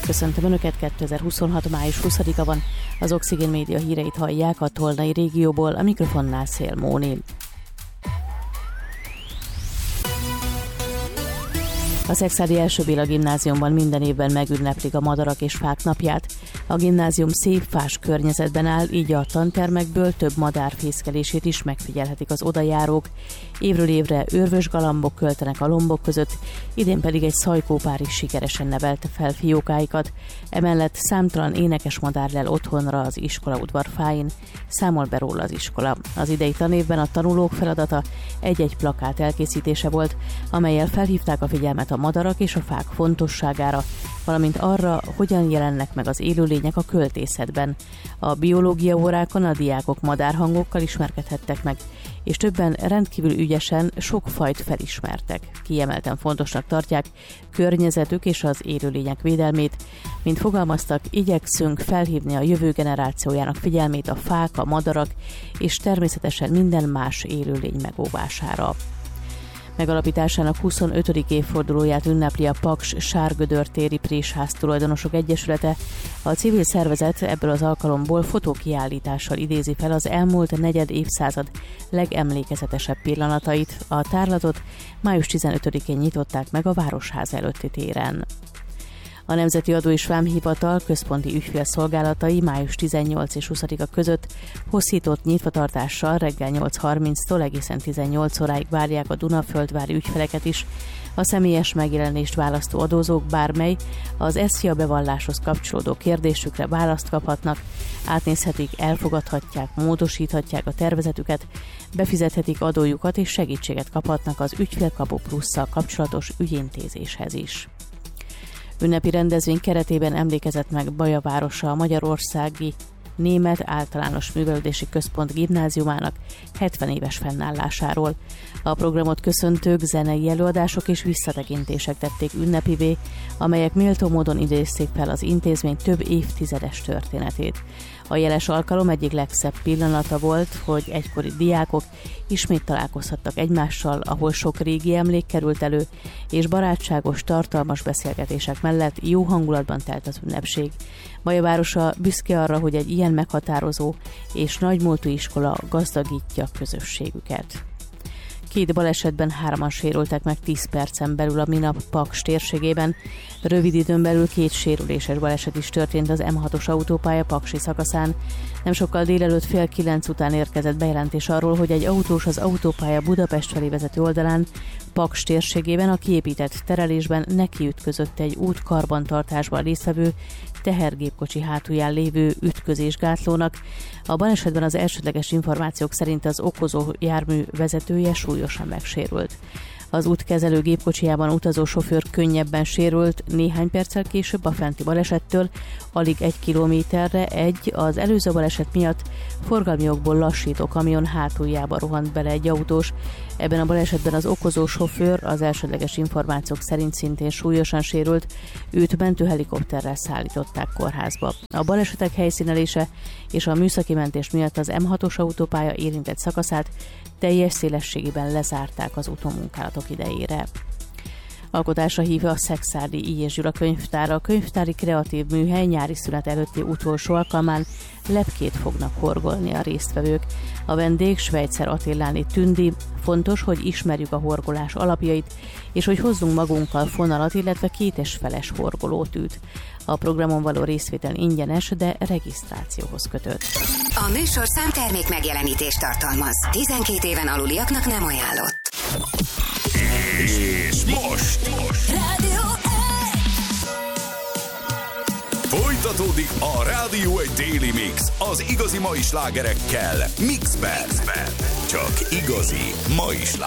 Köszöntöm Önöket, 2026. május 20-a van, az Oxigén Média híreit hallják a Tolnai régióból, a mikrofonnál Szél Móni. A Szekszárdi első Béla gimnáziumban minden évben megünneplik a Madarak és Fák napját. A gimnázium szép fás környezetben áll, így a tantermekből több madár fészkelését is megfigyelhetik az odajárók. Évről évre őrvös galambok költenek a lombok között, idén pedig egy szajkópár is sikeresen nevelte fel fiókáikat. Emellett számtalan énekes madár lel otthonra az iskolaudvar fáin, számol be róla az iskola. Az idei tanévben a tanulók feladata egy-egy plakát elkészítése volt, amellyel felhívták a figyelmet a madarak és a fák fontosságára, valamint arra, hogyan jelennek meg az élőlények a költészetben. A biológia órákon a diákok madárhangokkal ismerkedhettek meg, és többen rendkívül ügyesen sok fajt felismertek. Kiemelten fontosnak tartják környezetük és az élőlények védelmét. Mint fogalmaztak, igyekszünk felhívni a jövő generációjának figyelmét a fák, a madarak és természetesen minden más élőlény megóvására. Megalapításának 25. évfordulóját ünnepli a Paks Sárgödör-téri Présház tulajdonosok egyesülete. A civil szervezet ebből az alkalomból fotókiállítással idézi fel az elmúlt negyed évszázad legemlékezetesebb pillanatait. A tárlatot május 15-én nyitották meg a Városháza előtti téren. A Nemzeti Adó és Vámhivatal központi ügyfélszolgálatai május 18 és 20-a között hosszított nyitvatartással reggel 8:30-tól egészen 18 óráig várják a Dunaföldvári ügyfeleket is. A személyes megjelenést választó adózók bármely az SZIA bevalláshoz kapcsolódó kérdésükre választ kaphatnak, átnézhetik, elfogadhatják, módosíthatják a tervezetüket, befizethetik adójukat és segítséget kaphatnak az Ügyfélkapu Plusszal kapcsolatos ügyintézéshez is. Ünnepi rendezvény keretében emlékezett meg Baja városa a Magyarországi Német Általános Művelődési Központ gimnáziumának 70 éves fennállásáról. A programot köszöntők, zenei előadások és visszatekintések tették ünnepivé, amelyek méltó módon idézték fel az intézmény több évtizedes történetét. A jeles alkalom egyik legszebb pillanata volt, hogy egykori diákok ismét találkozhattak egymással, ahol sok régi emlék került elő, és barátságos, tartalmas beszélgetések mellett jó hangulatban telt az ünnepség. Baja városa büszke arra, hogy egy ilyen meghatározó és nagymúltú iskola gazdagítja közösségüket. 2 balesetben 3-an sérültek meg 10 percen belül a minap Paks térségében. Rövid időn belül 2 sérüléses baleset is történt az M6-os autópálya paksi szakaszán. Nem sokkal délelőtt 8:30 után érkezett bejelentés arról, hogy egy autós az autópálya Budapest felé vezető oldalán Paks térségében a kiépített terelésben nekiütközött egy útkarbantartásban résztvevő tehergépkocsi hátulján lévő ütközésgátlónak. A balesetben az elsődleges információk szerint az okozó jármű vezetője súlyosan megsérült. Az útkezelő gépkocsijában utazó sofőr könnyebben sérült, néhány perccel később a fenti balesettől alig 1 kilométerre az előző baleset miatt forgalmi okból lassító kamion hátuljába rohant bele egy autós. Ebben a balesetben az okozó sofőr az elsődleges információk szerint szintén súlyosan sérült, őt mentőhelikopterrel szállították kórházba. A balesetek helyszínelése és a műszaki mentés miatt az M6-os autópálya érintett szakaszát teljes szélességében lezárták az utómunkálatok idejére. Alkotásra hívja a Szekszárdi I. és Gyula könyvtára. A könyvtári kreatív műhely nyári szünet előtti utolsó alkalmán lepkét fognak horgolni a résztvevők. A vendég Svejtszer Attiláné Tündi. Fontos, hogy ismerjük a horgolás alapjait, és hogy hozzunk magunkkal fonalat, illetve 2 feles horgolótűt. A programon való részvétel ingyenes, de regisztrációhoz kötött. A műsorszám termék megjelenítést tartalmaz. 12 éven aluliaknak nem ajánlott. És most Rádió 1! folytatódik a Rádió 1 Daily Mix az igazi mai slágerekkel Mixben. Csak igazi mai slágerek.